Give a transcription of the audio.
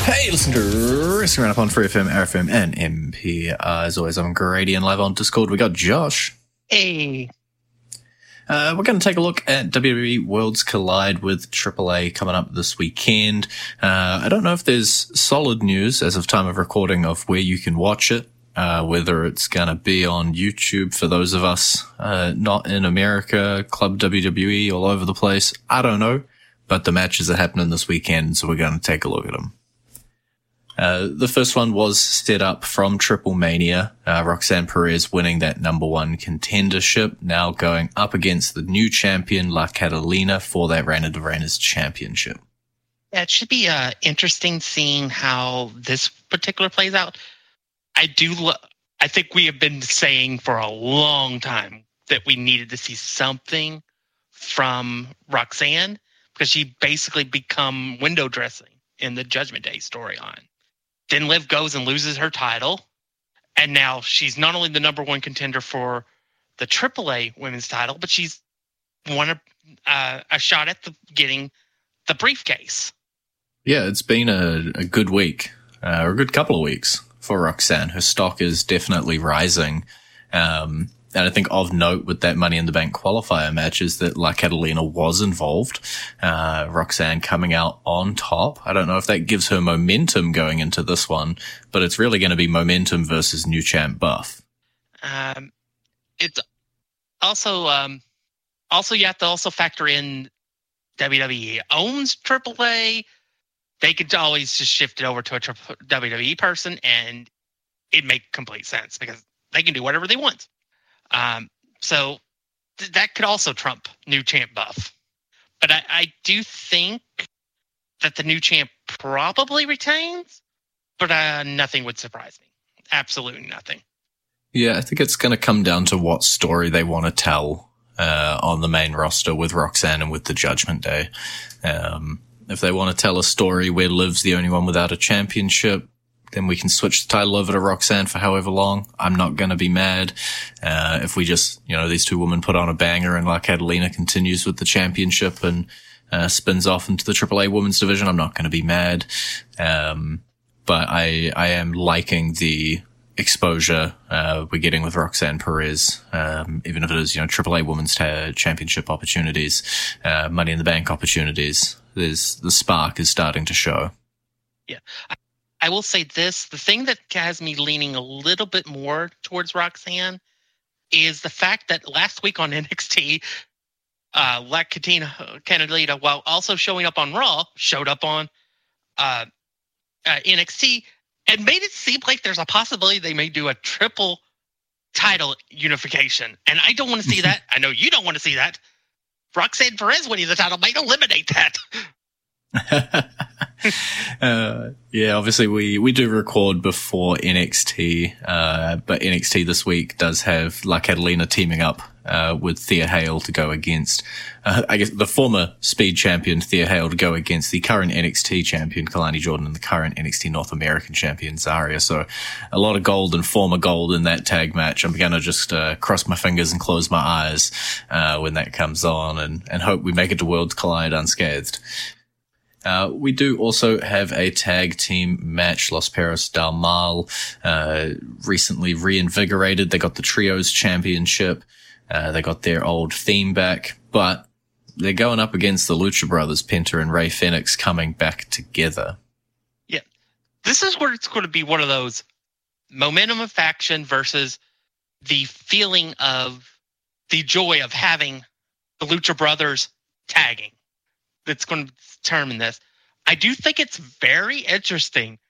Hey, listen to Wrestling Roundup on Free FM, RFM, and MP. As always, I'm Grady, and live on Discord, we got Josh. Hey. We're going to take a look at WWE Worlds Collide with AAA coming up this weekend. I don't know if there's solid news as of time of recording of where you can watch it, whether it's going to be on YouTube for those of us not in America, Club WWE all over the place. I don't know, but the matches are happening this weekend, so we're going to take a look at them. The first one was set up from Triple Mania. Roxanne Perez winning that number one contendership, now going up against the new champion, La Catalina, for that Reina de Reinas championship. Yeah, it should be interesting seeing how this particular plays out. I think we have been saying for a long time that we needed to see something from Roxanne because she basically become window dressing in the Judgment Day storyline. Then Liv goes and loses her title. And now she's not only the number one contender for the AAA women's title, but she's won a shot at getting the briefcase. Yeah, it's been a good week, or a good couple of weeks for Roxanne. Her stock is definitely rising. And I think of note with that Money in the Bank qualifier match is that La Catalina was involved. Roxanne coming out on top. I don't know if that gives her momentum going into this one, but it's really going to be momentum versus new champ buff. It's also you have to also factor in WWE owns AAA. They could always just shift it over to a WWE person and it'd make complete sense because they can do whatever they want. So that could also trump new champ buff. But I do think that the new champ probably retains, but nothing would surprise me. Absolutely nothing. Yeah, I think it's going to come down to what story they want to tell on the main roster with Roxanne and with the Judgment Day. If they want to tell a story where Liv's the only one without a championship, then we can switch the title over to Roxanne for however long. I'm not going to be mad. If we just, these two women put on a banger and La Catalina continues with the championship and spins off into the AAA women's division, I'm not going to be mad. But I am liking the exposure we're getting with Roxanne Perez, even if it is, AAA women's championship opportunities, Money in the Bank opportunities. The spark is starting to show. Yeah. I will say this, the thing that has me leaning a little bit more towards Roxanne is the fact that last week on NXT, La Catalina, while also showing up on Raw, showed up on NXT and made it seem like there's a possibility they may do a triple title unification. And I don't want to see that. I know you don't want to see that. Roxanne Perez winning the title might eliminate that. Yeah, obviously we do record before NXT, but NXT this week does have La Catalina teaming up with Thea Hale to go against, I guess, the former Speed champion Thea Hale to go against the current NXT champion Kalani Jordan and the current NXT North American champion Zarya. So a lot of gold and former gold in that tag match. I'm gonna just cross my fingers and close my eyes when that comes on and hope we make it to Worlds Collide unscathed. We do also have a tag team match. Los Perros del Mal recently reinvigorated. They got the Trios Championship. They got their old theme back, but they're going up against the Lucha Brothers, Penta and Rey Fenix, coming back together. Yeah. This is where it's going to be one of those momentum of faction versus the feeling of the joy of having the Lucha Brothers tagging. That's going to determine this. I do think it's very interesting